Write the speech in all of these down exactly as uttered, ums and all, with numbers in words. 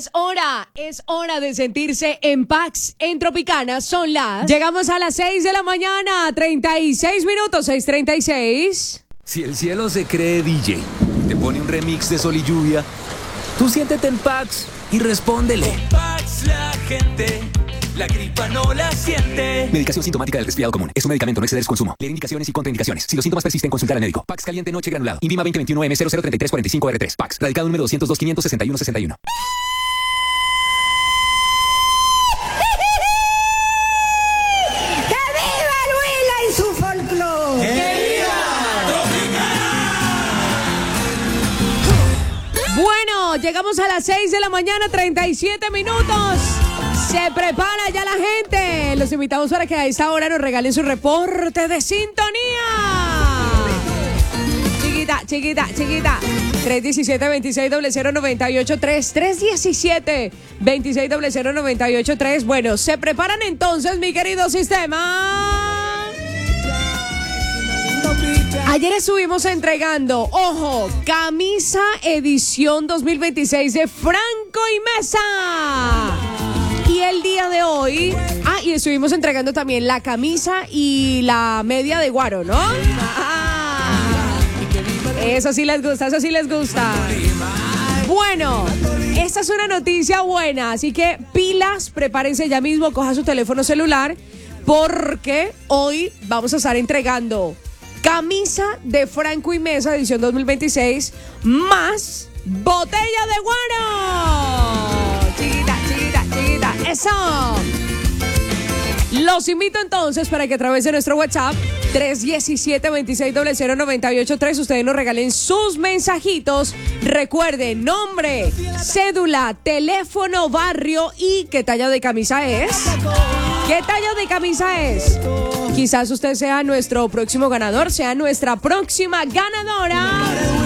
Es hora, es hora de sentirse en Pax en Tropicana. Son las... Llegamos a las seis de la mañana, treinta y seis minutos, seis treinta y seis. Si el cielo se cree D J, te pone un remix de Sol y Lluvia, tú siéntete en Pax y respóndele. En Pax la gente, la gripa no la siente. Medicación sintomática del resfriado común. Es un medicamento, no exceder su consumo. Leer indicaciones y contraindicaciones. Si los síntomas persisten, consultar al médico. Pax caliente noche granulado. Invima veinte veintiuno M cero cero treinta y tres cuarenta y cinco R tres. Pax. Radicado número doscientos dos quinientos sesenta y uno sesenta y uno. Bueno, llegamos a las seis de la mañana, treinta y siete minutos. Se prepara ya la gente. Los invitamos para que a esta hora nos regalen su reporte de sintonía. Chiquita, chiquita, chiquita. tres diecisiete, veintiséis cero cero, noventa y ocho tres. tres diecisiete, veintiséis cero cero, noventa y ocho tres. Bueno, se preparan entonces, mi querido sistema. Ayer estuvimos entregando, ojo, camisa edición dos mil veintiséis de Franco y Mesa. Y el día de hoy, ah, y estuvimos entregando también la camisa y la media de Guaro, ¿no? Ah, eso sí les gusta, eso sí les gusta. Bueno, esta es una noticia buena, así que pilas, prepárense ya mismo, coja su teléfono celular, porque hoy vamos a estar entregando camisa de Franco y Mesa, edición dos mil veintiséis, más botella de Guaro. Chiquita, chiquita, chiquita. ¡Eso! Los invito entonces para que a través de nuestro WhatsApp tres diecisiete, veintiséis cero cero, noventa y ocho tres ustedes nos regalen sus mensajitos. Recuerden, nombre, cédula, teléfono, barrio y qué talla de camisa es. ¿Qué talla de camisa es? Quizás usted sea nuestro próximo ganador, sea nuestra próxima ganadora.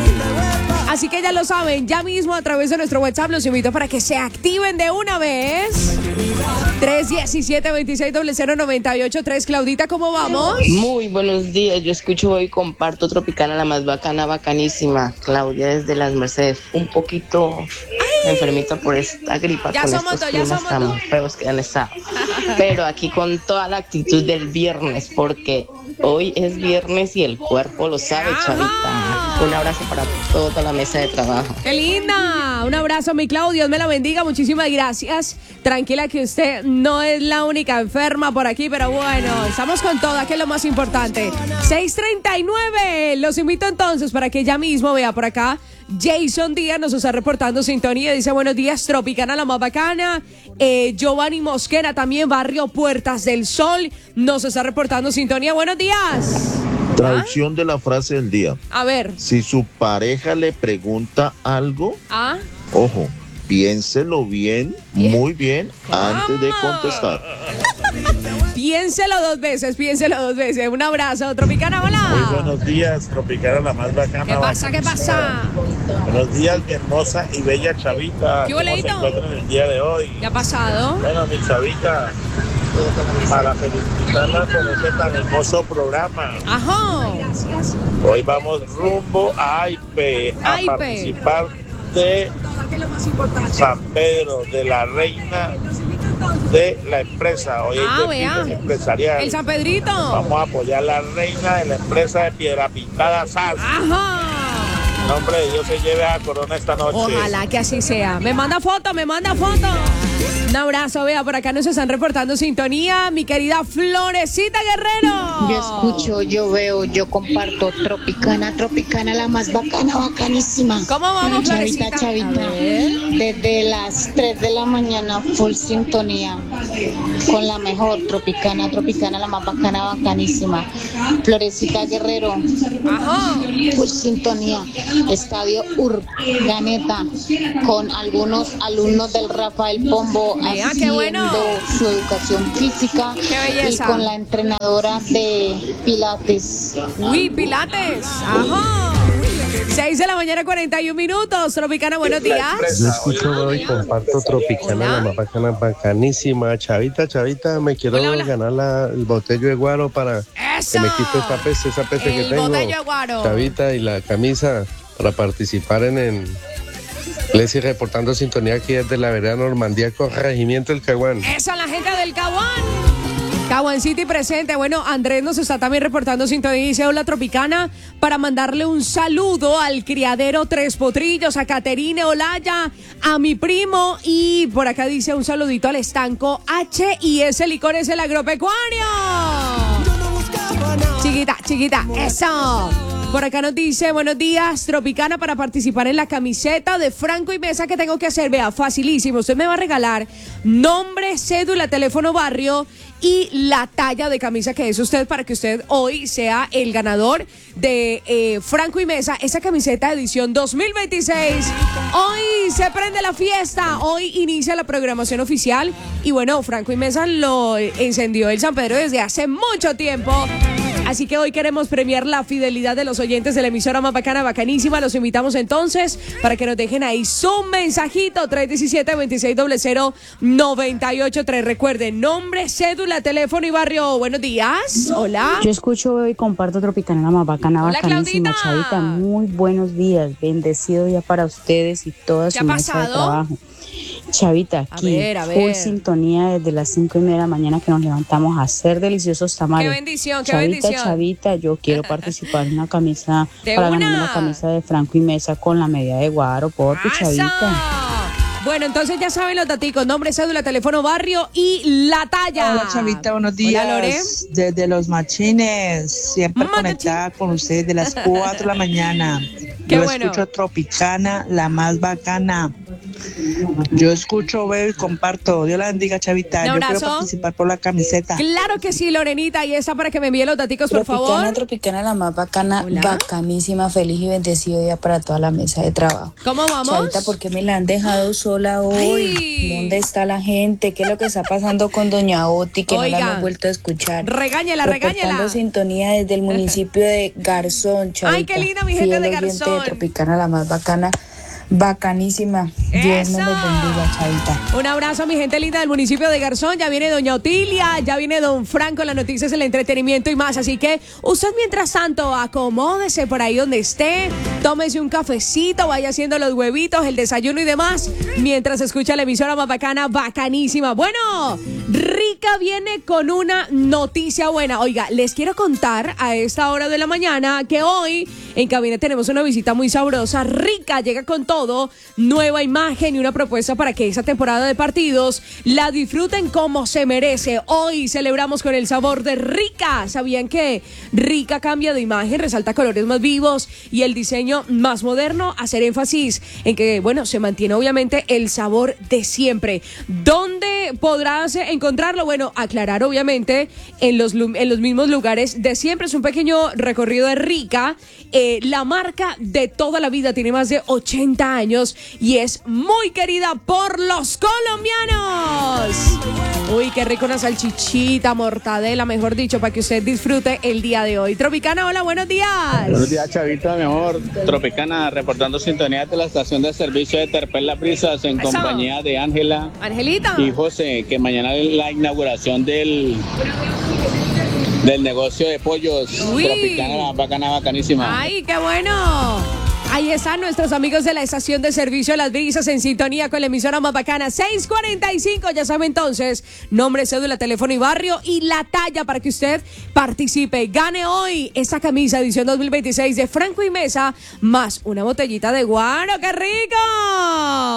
Así que ya lo saben, ya mismo a través de nuestro WhatsApp los invito para que se activen de una vez. tres diecisiete, veintiséis cero cero, noventa y ocho tres. Claudita, ¿cómo vamos? Muy buenos días, yo escucho hoy, comparto Tropicana, la más bacana, bacanísima. Claudia desde Las Mercedes, un poquito Ay. enfermita por esta gripa. Ya con somos estos dos, ya climas somos tan dos. feos que han estado. Pero aquí con toda la actitud del viernes, porque hoy es viernes y el cuerpo lo sabe, Ajá. Chavita. Un abrazo para toda la mesa de trabajo. ¡Qué linda! Un abrazo, mi Clau, Dios me la bendiga, muchísimas gracias. Tranquila que usted no es la única enferma por aquí, pero bueno, estamos con toda, que es lo más importante. seis treinta y nueve, los invito entonces para que ya mismo vea por acá. Jason Díaz nos está reportando sintonía, dice buenos días, Tropicana, la más bacana. eh, Giovanni Mosquera también, barrio Puertas del Sol, nos está reportando sintonía, buenos días. Traducción de la frase del día. A ver. Si su pareja le pregunta algo, ¿Ah? ojo, piénselo bien, Bien. muy bien, antes de Ah. contestar. Piénselo dos veces, piénselo dos veces. Un abrazo, Tropicana, hola. Muy buenos días, Tropicana, la más bacana. ¿Qué pasa, qué pasa? Buenos días, mi hermosa y bella Chavita. ¿Qué ¿Cómo se boleto? encuentran el día de hoy? ¿Qué ha pasado? Bueno, mi Chavita, para felicitarla por este tan hermoso programa. Ajá. Hoy vamos rumbo a AIPE a AIPE. participar de San Pedro, de la reina de la empresa. Hoy Ah, es vea. desfile empresarial. El San Pedrito. Vamos a apoyar a la reina de la empresa de Piedra Pintada S A S. Ajá. En nombre de Dios se lleve a Corona esta noche. Ojalá que así sea. Me manda foto, me manda foto. Un abrazo, vea, por acá nos están reportando sintonía, mi querida Florecita Guerrero. Yo escucho, yo veo, yo comparto Tropicana, Tropicana, la más bacana, bacanísima. ¿Cómo vamos, Chavita, Florecita? Chavita, A ver. desde las tres de la mañana, full sintonía, con la mejor Tropicana, Tropicana, la más bacana, bacanísima. Florecita Guerrero, Ajá. full sintonía, Estadio Urdaneta, con algunos alumnos del Rafael Pombo Vea, qué haciendo bueno. su educación física Qué belleza. y con la entrenadora de Pilates. Uy, Pilates. Ajá. seis de la mañana, cuarenta y un minutos. Tropicana, buenos días. Yo escucho hoy, comparto Tropicana, Hola. la más bacana, bacanísima. Chavita, Chavita, me quiero Hola, hola. ganar la, el botello de guaro para ¡Eso! que me quite esa peste, esa peste que El tengo. botello de guaro. Chavita, y la camisa para participar en el, Leslie reportando sintonía aquí desde la vereda Normandía, corregimiento del Caguán. Eso, la gente del Caguán. Caguán City presente. Bueno, Andrés nos está también reportando sintonía y dice: hola Tropicana, para mandarle un saludo al criadero Tres Potrillos, a Caterine Olaya, a mi primo, y por acá dice un saludito al estanco H y S Licores el Agropecuario. Chiquita, chiquita, eso. Por acá nos dice: buenos días, Tropicana, para participar en la camiseta de Franco y Mesa, ¿qué tengo que hacer? Vea, facilísimo. Usted me va a regalar nombre, cédula, teléfono, barrio y la talla de camisa que es usted, para que usted hoy sea el ganador de eh, Franco y Mesa, esa camiseta edición dos mil veintiséis. Hoy se prende la fiesta, hoy inicia la programación oficial y bueno, Franco y Mesa lo encendió el San Pedro desde hace mucho tiempo. Así que hoy queremos premiar la fidelidad de los oyentes de la emisora más bacana, bacanísima. Los invitamos entonces para que nos dejen ahí su mensajito, tres uno siete, dos seis cero cero, nueve ocho tres. Recuerden, nombre, cédula, teléfono y barrio. Buenos días. Hola. Yo escucho y comparto Tropicana, la más bacana, Hola, bacanísima. Claudita. Chavita, muy buenos días. Bendecido día para ustedes y toda ¿Qué su ha mesa de pasado? trabajo. Chavita, aquí, A ver, a full ver. sintonía desde las cinco y media de la mañana que nos levantamos a hacer deliciosos tamales. Qué bendición, qué Chavita, bendición. Chavita, yo quiero participar en una camisa, De para una. ganarme una camisa de Franco y Mesa con la medida de Guaro, porfi, ¡Asa! Chavita. Bueno, entonces ya saben los daticos: nombre, cédula, teléfono, barrio y la talla. Hola Chavita, buenos días. Hola, Lore. Desde Los Machines, siempre Machín. conectada con ustedes de las cuatro de la mañana. Qué Yo bueno. escucho Tropicana, la más bacana. Yo escucho, veo y comparto. Dios la bendiga, Chavita. Un Yo quiero abrazo. participar por la camiseta. Claro que sí, Lorenita, y esa para que me envíe los daticos, por Tropicana, favor. Tropicana, la más bacana, Hola. bacanísima, feliz y bendecido día para toda la mesa de trabajo. ¿Cómo vamos? Chavita, ¿por qué me la han dejado sola hoy? Ay. ¿Dónde está la gente? ¿Qué es lo que está pasando con Doña Oti, que Oiga. no la hemos vuelto a escuchar? Regáñela, Reportando regáñela. sintonía desde el municipio de Garzón, Chavita. Ay, qué linda mi gente Fiel de oyente Garzón. Tropicana, la más bacana, bacanísima. Dios Eso. nos los bendiga, Chavita. Un abrazo a mi gente linda del municipio de Garzón. Ya viene doña Otilia, ya viene don Franco, las noticias, el entretenimiento y más. Así que usted mientras tanto acomódese por ahí donde esté, tómese un cafecito, vaya haciendo los huevitos, el desayuno y demás, mientras escucha la emisora más bacana, bacanísima. Bueno, Rica viene con una noticia buena. Oiga, les quiero contar a esta hora de la mañana que hoy en cabina tenemos una visita muy sabrosa. Rica llega con todo, nueva imagen y una propuesta para que esa temporada de partidos la disfruten como se merece. Hoy celebramos con el sabor de Rica. ¿Sabían que Rica cambia de imagen, resalta colores más vivos y el diseño más moderno? Hacer énfasis en que, bueno, se mantiene obviamente el sabor de siempre. ¿Dónde podrás encontrarlo? Bueno, aclarar obviamente en los, lu- en los mismos lugares de siempre. Es un pequeño recorrido de Rica. Eh, la marca de toda la vida tiene más de ochenta años y es muy querida por los colombianos. Uy, qué rico, una salchichita, mortadela, mejor dicho, para que usted disfrute el día de hoy. Tropicana, hola, buenos días. Buenos días, Chavita, mi amor. Tropicana, reportando sintonía de la estación de servicio de Terpel La Brisas en Eso. compañía de Ángela Angelita. y José, que mañana es la inauguración del, del negocio de pollos. Uy. Tropicana, la bacana, bacanísima. Ay, qué bueno. Ahí están nuestros amigos de la estación de servicio Las Brisas en sintonía con la emisora más bacana. seis cuarenta y cinco, ya sabe entonces, nombre, cédula, teléfono y barrio y la talla para que usted participe. Gane hoy esta camisa edición dos mil veintiséis de Franco y Mesa más una botellita de guaro. ¡Qué rico!